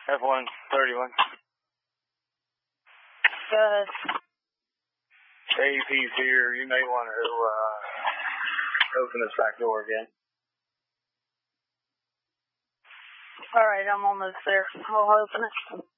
F-131. Go ahead. AP's here. You may want to open this back door again. Alright, I'm almost there. I'll open it.